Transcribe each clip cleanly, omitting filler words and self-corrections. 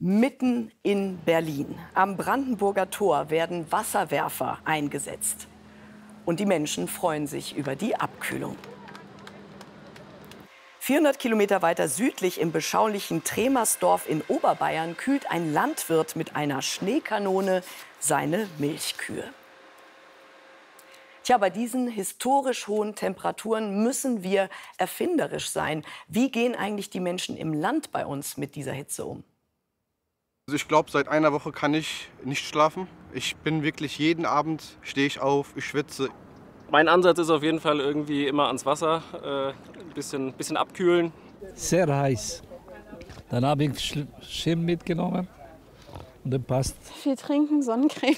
Mitten in Berlin, am Brandenburger Tor, werden Wasserwerfer eingesetzt. Und die Menschen freuen sich über die Abkühlung. 400 Kilometer weiter südlich im beschaulichen Tremersdorf in Oberbayern kühlt ein Landwirt mit einer Schneekanone seine Milchkühe. Tja, bei diesen historisch hohen Temperaturen müssen wir erfinderisch sein. Wie gehen eigentlich die Menschen im Land bei uns mit dieser Hitze um? Also ich glaube, seit einer Woche kann ich nicht schlafen. Ich bin wirklich jeden Abend, stehe ich auf, ich schwitze. Mein Ansatz ist auf jeden Fall irgendwie immer ans Wasser, ein bisschen abkühlen. Sehr heiß. Dann habe ich Schirm mitgenommen und dann passt. Viel trinken, Sonnencreme.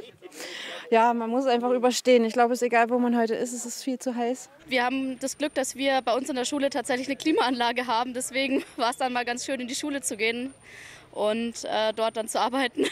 Ja, man muss einfach überstehen. Ich glaube, es ist egal, wo man heute ist, es ist viel zu heiß. Wir haben das Glück, dass wir bei uns in der Schule tatsächlich eine Klimaanlage haben. Deswegen war es dann mal ganz schön, in die Schule zu gehen und dort dann zu arbeiten.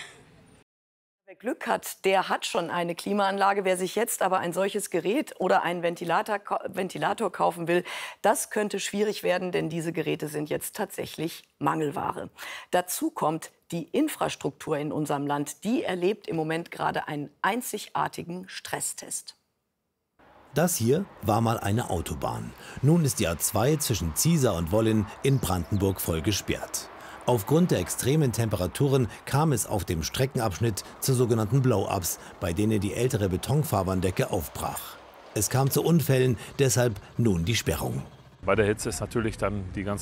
Wer Glück hat, der hat schon eine Klimaanlage. Wer sich jetzt aber ein solches Gerät oder einen Ventilator kaufen will, das könnte schwierig werden, denn diese Geräte sind jetzt tatsächlich Mangelware. Dazu kommt, die Infrastruktur in unserem Land, die erlebt im Moment gerade einen einzigartigen Stresstest. Das hier war mal eine Autobahn. Nun ist die A2 zwischen Ziesar und Wollin in Brandenburg voll gesperrt. Aufgrund der extremen Temperaturen kam es auf dem Streckenabschnitt zu sogenannten Blow-ups, bei denen die ältere Betonfahrbahndecke aufbrach. Es kam zu Unfällen, deshalb nun die Sperrung. Bei der Hitze ist natürlich dann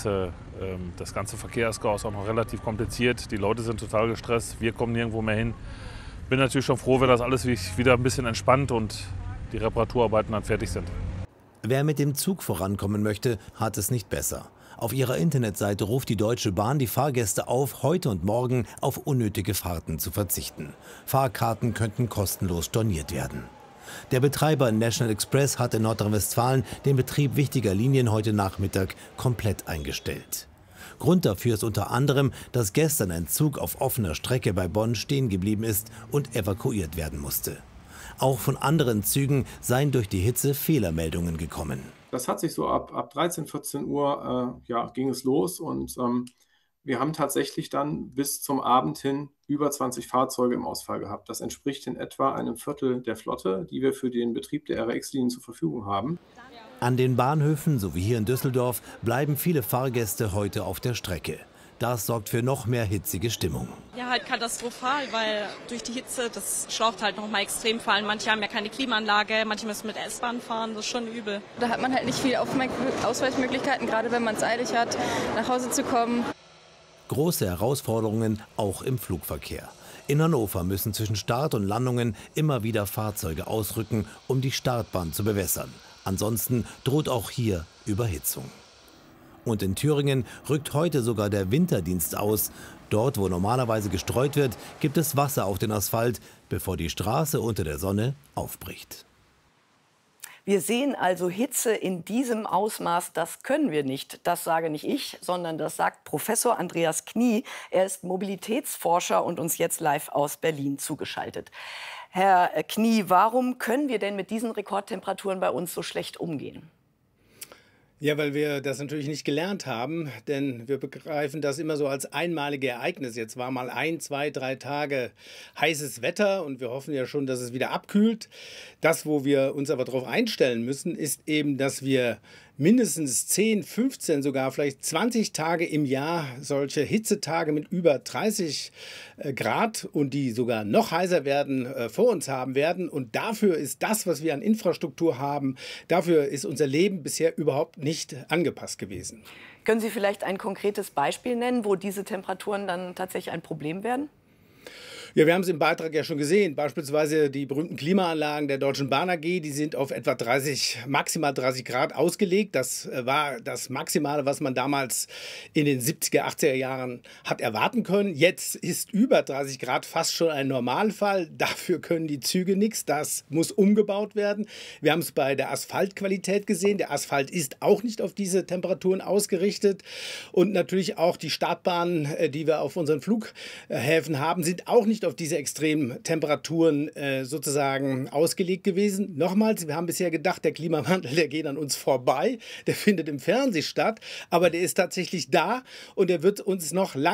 das ganze Verkehrschaos auch noch relativ kompliziert. Die Leute sind total gestresst, wir kommen nirgendwo mehr hin. Bin natürlich schon froh, wenn das alles wieder ein bisschen entspannt und die Reparaturarbeiten dann fertig sind. Wer mit dem Zug vorankommen möchte, hat es nicht besser. Auf ihrer Internetseite ruft die Deutsche Bahn die Fahrgäste auf, heute und morgen auf unnötige Fahrten zu verzichten. Fahrkarten könnten kostenlos storniert werden. Der Betreiber National Express hat in Nordrhein-Westfalen den Betrieb wichtiger Linien heute Nachmittag komplett eingestellt. Grund dafür ist unter anderem, dass gestern ein Zug auf offener Strecke bei Bonn stehen geblieben ist und evakuiert werden musste. Auch von anderen Zügen seien durch die Hitze Fehlermeldungen gekommen. Das hat sich so ab 13, 14 Uhr ging es los und wir haben tatsächlich dann bis zum Abend hin über 20 Fahrzeuge im Ausfall gehabt. Das entspricht in etwa einem Viertel der Flotte, die wir für den Betrieb der RX-Linien zur Verfügung haben. An den Bahnhöfen, so wie hier in Düsseldorf, bleiben viele Fahrgäste heute auf der Strecke. Das sorgt für noch mehr hitzige Stimmung. Ja, halt katastrophal, weil durch die Hitze, das schlaucht halt noch mal extrem vor allem. Manche haben ja keine Klimaanlage, manche müssen mit S-Bahn fahren, das ist schon übel. Da hat man halt nicht viel Ausweichmöglichkeiten, gerade wenn man es eilig hat, nach Hause zu kommen. Große Herausforderungen auch im Flugverkehr. In Hannover müssen zwischen Start und Landungen immer wieder Fahrzeuge ausrücken, um die Startbahn zu bewässern. Ansonsten droht auch hier Überhitzung. Und in Thüringen rückt heute sogar der Winterdienst aus. Dort, wo normalerweise gestreut wird, gibt es Wasser auf den Asphalt, bevor die Straße unter der Sonne aufbricht. Wir sehen also Hitze in diesem Ausmaß, das können wir nicht. Das sage nicht ich, sondern das sagt Professor Andreas Knie. Er ist Mobilitätsforscher und uns jetzt live aus Berlin zugeschaltet. Herr Knie, warum können wir denn mit diesen Rekordtemperaturen bei uns so schlecht umgehen? Ja, weil wir das natürlich nicht gelernt haben, denn wir begreifen das immer so als einmalige Ereignis. Jetzt war mal 1, 2, 3 Tage heißes Wetter und wir hoffen ja schon, dass es wieder abkühlt. Das, wo wir uns aber darauf einstellen müssen, ist eben, dass wir mindestens 10, 15, sogar vielleicht 20 Tage im Jahr solche Hitzetage mit über 30 Grad und die sogar noch heißer werden, vor uns haben werden. Und dafür ist das, was wir an Infrastruktur haben, dafür ist unser Leben bisher überhaupt nicht angepasst gewesen. Können Sie vielleicht ein konkretes Beispiel nennen, wo diese Temperaturen dann tatsächlich ein Problem werden? Ja, wir haben es im Beitrag ja schon gesehen. Beispielsweise die berühmten Klimaanlagen der Deutschen Bahn AG, die sind auf etwa maximal 30 Grad ausgelegt. Das war das Maximale, was man damals in den 70er, 80er Jahren hat erwarten können. Jetzt ist über 30 Grad fast schon ein Normalfall. Dafür können die Züge nichts. Das muss umgebaut werden. Wir haben es bei der Asphaltqualität gesehen. Der Asphalt ist auch nicht auf diese Temperaturen ausgerichtet. Und natürlich auch die Startbahnen, die wir auf unseren Flughäfen haben, sind auch nicht auf diese extremen Temperaturen sozusagen ausgelegt gewesen. Nochmals, wir haben bisher gedacht, der Klimawandel, der geht an uns vorbei, der findet im Fernsehen statt, aber der ist tatsächlich da und der wird uns noch lange